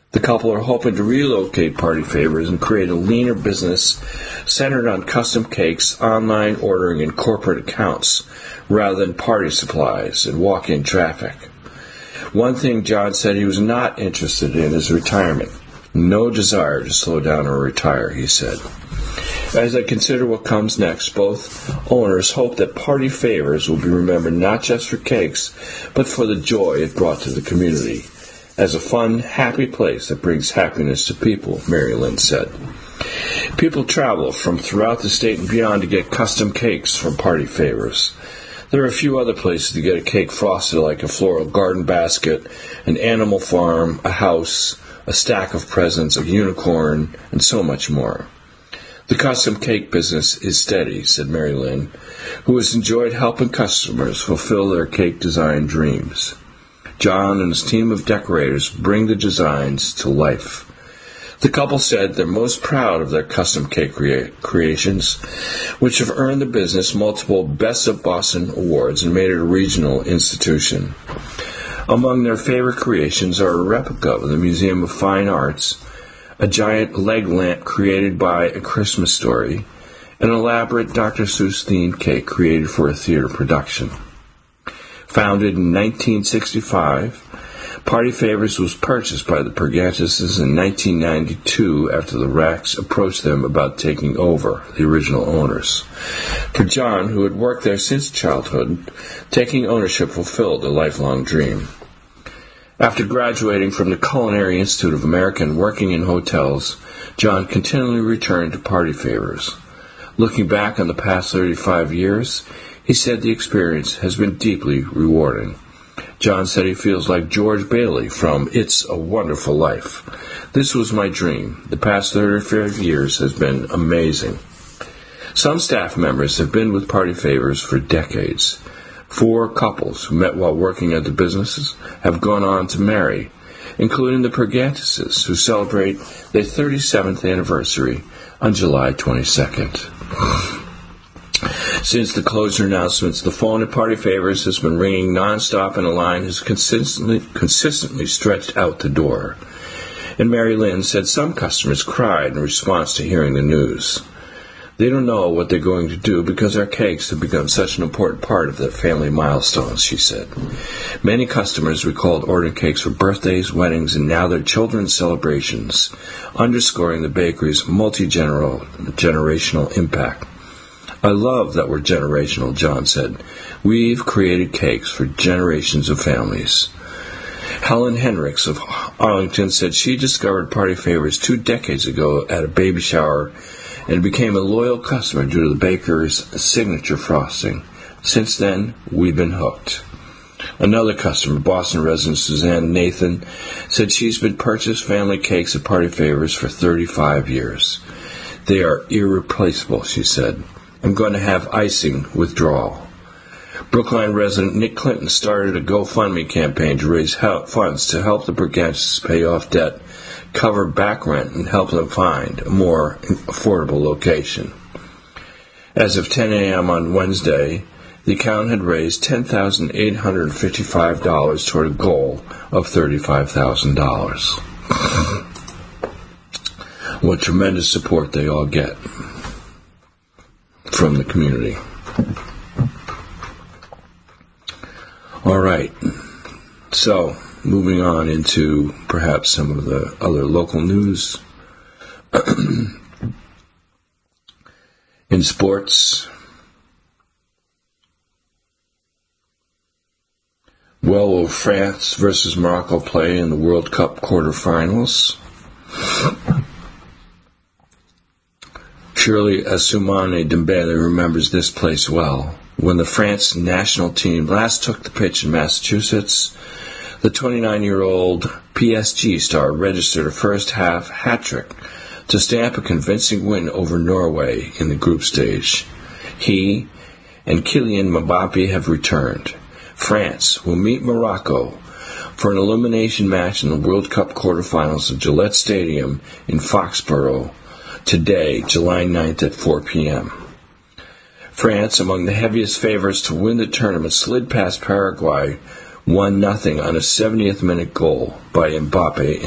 The couple are hoping to relocate Party Favors and create a leaner business centered on custom cakes, online ordering, and corporate accounts, rather than party supplies and walk-in traffic. One thing John said he was not interested in is retirement. No desire to slow down or retire, he said. As I consider what comes next, both owners hope that Party Favors will be remembered not just for cakes, but for the joy it brought to the community. As a fun, happy place that brings happiness to people, Mary Lynn said. People travel from throughout the state and beyond to get custom cakes from Party Favors. There are a few other places to get a cake frosted, like a floral garden basket, an animal farm, a house, a stack of presents, a unicorn, and so much more. The custom cake business is steady, said Mary Lynn, who has enjoyed helping customers fulfill their cake design dreams. John and his team of decorators bring the designs to life. The couple said they're most proud of their custom cake creations, which have earned the business multiple Best of Boston awards and made it a regional institution. Among their favorite creations are a replica of the Museum of Fine Arts, a giant leg lamp created by A Christmas Story, and an elaborate Dr. Seuss-themed cake created for a theater production. Founded in 1965, Party Favors was purchased by the Pergantises in 1992 after the Racks approached them about taking over, the original owners. For John, who had worked there since childhood, taking ownership fulfilled a lifelong dream. After graduating from the Culinary Institute of America and working in hotels, John continually returned to Party Favors. Looking back on the past 35 years, he said the experience has been deeply rewarding. John said he feels like George Bailey from It's a Wonderful Life. This was my dream. The past 35 years has been amazing. Some staff members have been with Party Favors for decades. 4 couples who met while working at the businesses have gone on to marry, including the Pergantises, who celebrate their 37th anniversary on July 22nd. Since the closure announcements, the phone at Party Favors has been ringing nonstop, and a line has consistently stretched out the door. And Mary Lynn said some customers cried in response to hearing the news. They don't know what they're going to do because our cakes have become such an important part of their family milestones, she said. Many customers recalled ordering cakes for birthdays, weddings, and now their children's celebrations, underscoring the bakery's multi-generational impact. I love that we're generational, John said. We've created cakes for generations of families. Helen Hendricks of Arlington said she discovered Party Favors 2 decades ago at a baby shower and became a loyal customer due to the baker's signature frosting. Since then, we've been hooked. Another customer, Boston resident Suzanne Nathan, said she's been purchased family cakes at Party Favors for 35 years. They are irreplaceable, she said. I'm going to have icing withdrawal. Brookline resident Nick Clinton started a GoFundMe campaign to raise funds to help the Pergantises pay off debt, cover back rent, and help them find a more affordable location. As of 10 a.m. on Wednesday, the account had raised $10,855 toward a goal of $35,000. What tremendous support they all get from the community. All right. So, moving on into perhaps some of the other local news. In sports, well, will France versus Morocco play in the World Cup quarterfinals? Surely Assoumani Dembele remembers this place well. When the France national team last took the pitch in Massachusetts, the 29-year-old PSG star registered a first-half hat-trick to stamp a convincing win over Norway in the group stage. He and Kylian Mbappe have returned. France will meet Morocco for an elimination match in the World Cup quarterfinals at Gillette Stadium in Foxborough today, July 9th at 4 p.m. France, among the heaviest favorites to win the tournament, slid past Paraguay 1-0 on a 70th minute goal by Mbappe